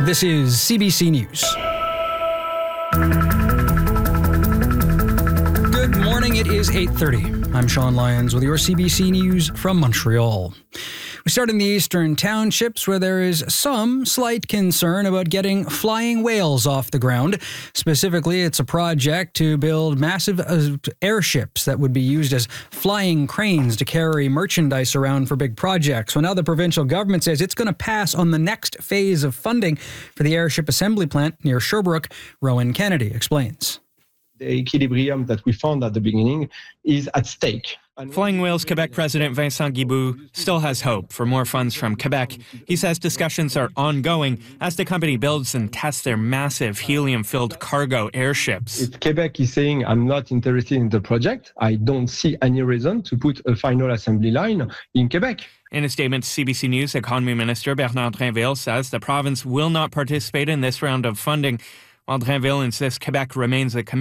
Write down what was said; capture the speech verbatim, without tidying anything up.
This is C B C News. Good morning, it is eight thirty. I'm Sean Lyons with your C B C News from Montreal. We start in the eastern townships where there is some slight concern about getting flying whales off the ground. Specifically, it's a project to build massive uh, airships that would be used as flying cranes to carry merchandise around for big projects. So now the provincial government says it's going to pass on the next phase of funding for the airship assembly plant near Sherbrooke. Rowan Kennedy explains. The equilibrium that we found at the beginning is at stake. Flying Whales Quebec President Vincent Guilbeault still has hope for more funds from Quebec. He says discussions are ongoing as the company builds and tests their massive helium-filled cargo airships. If Quebec is saying, I'm not interested in the project, I don't see any reason to put a final assembly line in Quebec. In a statement to C B C News, Economy Minister Bernard Drinville says the province will not participate in this round of funding, while Drinville insists Quebec remains a commitment